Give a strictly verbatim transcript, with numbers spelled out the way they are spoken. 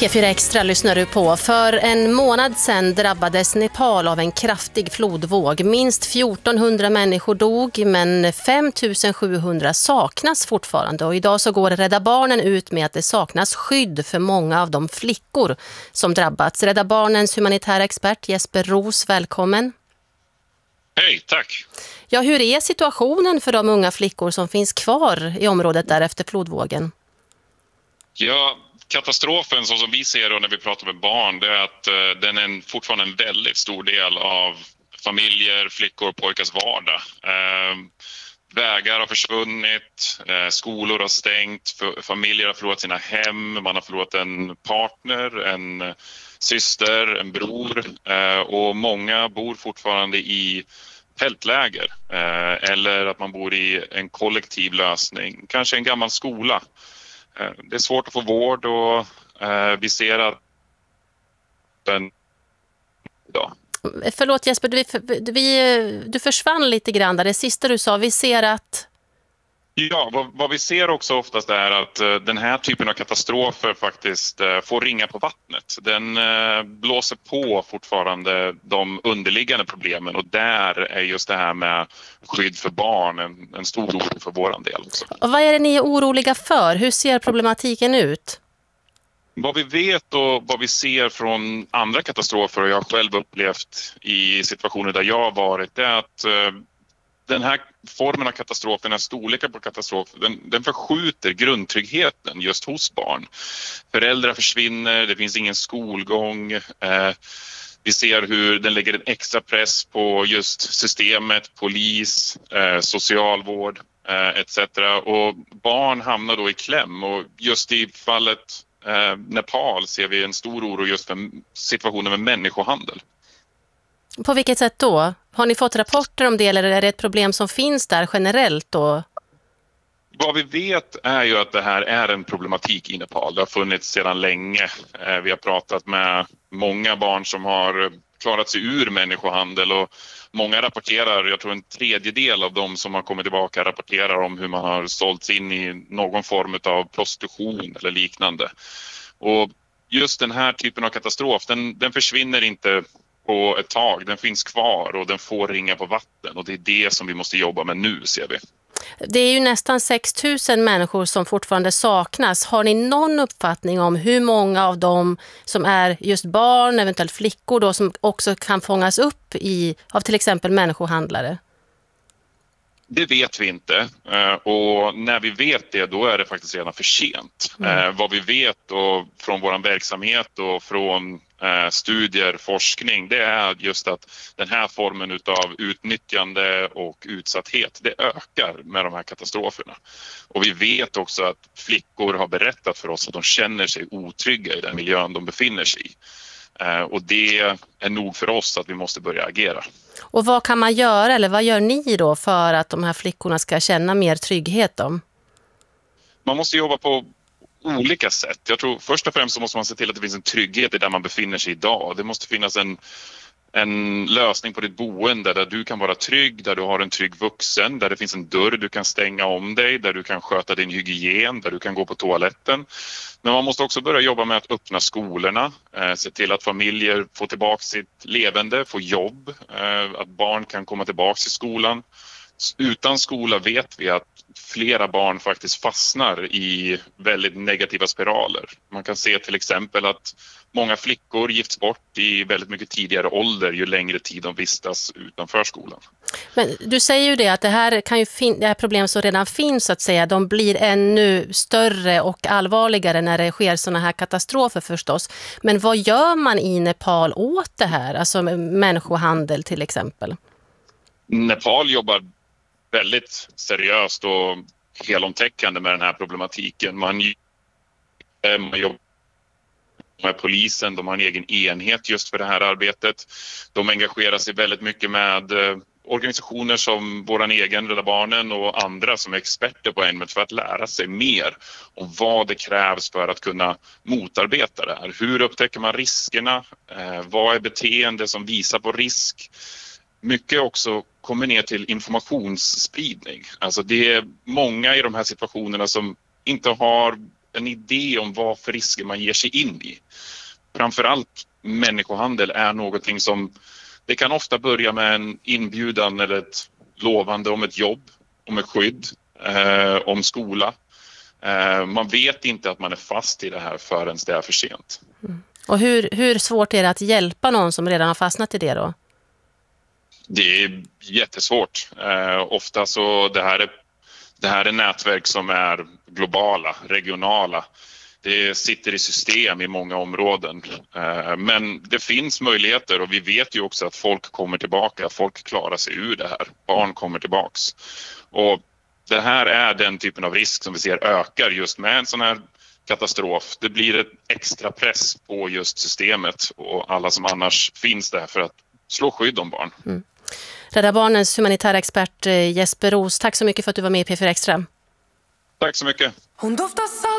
P fyra Extra lyssnar du på. För en månad sedan drabbades Nepal av en kraftig flodvåg. Minst fjortonhundra människor dog, men fem tusen sjuhundra saknas fortfarande. Och idag så går Rädda Barnen ut med att det saknas skydd för många av de flickor som drabbats. Rädda Barnens humanitära expert Jesper Roos, välkommen. Hej, tack. Ja, hur är situationen för de unga flickor som finns kvar i området där efter flodvågen? Ja, katastrofen så som vi ser det när vi pratar med barn, det är att uh, den är en, fortfarande en väldigt stor del av familjer, flickor och pojkars vardag. Uh, vägar har försvunnit, uh, skolor har stängt, för, familjer har förlorat sina hem, man har förlorat en partner, en uh, syster, en bror uh, och många bor fortfarande i tältläger uh, eller att man bor i en kollektiv lösning, kanske en gammal skola. Det är svårt att få vård och eh, vi ser att den idag. Förlåt Jesper, du, vi, du försvann lite grann där. Det sista du sa, vi ser att... Ja, vad, vad vi ser också oftast är att eh, den här typen av katastrofer faktiskt eh, får ringa på vattnet. Den eh, blåser på fortfarande de underliggande problemen och där är just det här med skydd för barn en, en stor oro för våran del också. Och vad är det ni är oroliga för? Hur ser problematiken ut? Vad vi vet och vad vi ser från andra katastrofer och jag har själv upplevt i situationer där jag har varit är att eh, den här formen av katastrof, den här storleken på katastrof, den, den förskjuter grundtryggheten just hos barn. Föräldrar försvinner, det finns ingen skolgång. Eh, vi ser hur den lägger en extra press på just systemet, polis, eh, socialvård eh, et cetera. Och barn hamnar då i kläm och just i fallet eh, Nepal ser vi en stor oro just för situationen med människohandel. På vilket sätt då? Har ni fått rapporter om det eller är det ett problem som finns där generellt då? Vad vi vet är ju att det här är en problematik i Nepal. Det har funnits sedan länge. Vi har pratat med många barn som har klarat sig ur människohandel och många rapporterar, jag tror en tredjedel av dem som har kommit tillbaka rapporterar om hur man har sålts in i någon form av prostitution eller liknande. Och just den här typen av katastrof, den, den försvinner inte på ett tag. Den finns kvar och den får ringa på vatten och det är det som vi måste jobba med nu, ser vi. Det är ju nästan sex tusen människor som fortfarande saknas. Har ni någon uppfattning om hur många av dem som är just barn, eventuellt flickor då, som också kan fångas upp i, av till exempel människohandlare? Det vet vi inte och när vi vet det då är det faktiskt redan för sent. Mm. Vad vi vet och från vår verksamhet och från studier, forskning, det är just att den här formen av utnyttjande och utsatthet, det ökar med de här katastroferna. Och vi vet också att flickor har berättat för oss att de känner sig otrygga i den miljön de befinner sig i. Och det är nog för oss att vi måste börja agera. Och vad kan man göra eller vad gör ni då för att de här flickorna ska känna mer trygghet då? Man måste jobba på olika sätt. Jag tror först och främst så måste man se till att det finns en trygghet i där man befinner sig idag. Det måste finnas en, en lösning på ditt boende där du kan vara trygg, där du har en trygg vuxen, där det finns en dörr du kan stänga om dig, där du kan sköta din hygien, där du kan gå på toaletten. Men man måste också börja jobba med att öppna skolorna, eh, se till att familjer får tillbaka sitt levande, får jobb, eh, att barn kan komma tillbaka till skolan. Utan skola vet vi att flera barn faktiskt fastnar i väldigt negativa spiraler. Man kan se till exempel att många flickor gifts bort i väldigt mycket tidigare ålder ju längre tid de vistas utanför skolan. Men du säger ju det att det här, kan ju fin- det här problem som redan finns så att säga, de blir ännu större och allvarligare när det sker såna här katastrofer förstås. Men vad gör man i Nepal åt det här? Alltså människohandel till exempel. Nepal jobbar väldigt seriöst och helomtäckande med den här problematiken. Man, man jobbar med polisen, de har en egen enhet just för det här arbetet. De engagerar sig väldigt mycket med organisationer som våran egen Rädda Barnen och andra som är experter på ämnet för att lära sig mer om vad det krävs för att kunna motarbeta det här. Hur upptäcker man riskerna? Eh, vad är beteende som visar på risk? Mycket också kommer ner till informationsspridning. Alltså det är många i de här situationerna som inte har en idé om vad för risker man ger sig in i. Framförallt människohandel är någonting som, det kan ofta börja med en inbjudan eller ett lovande om ett jobb, om ett skydd, eh, om skola. Eh, man vet inte att man är fast i det här förrän det är för sent. Mm. Och hur, hur svårt är det att hjälpa någon som redan har fastnat i det då? Det är jättesvårt. Eh, ofta så det här, är, det här är nätverk som är globala, regionala. Det sitter i system i många områden. Eh, men det finns möjligheter och vi vet ju också att folk kommer tillbaka. Folk klarar sig ur det här. Barn kommer tillbaks. Och det här är den typen av risk som vi ser ökar just med en sån här katastrof. Det blir ett extra press på just systemet och alla som annars finns där för att slå skydd om barn. Mm. Rädda Barnens humanitära expert Jesper Roos, tack så mycket för att du var med i P fyra Extra. Tack så mycket. Hon doftar salt.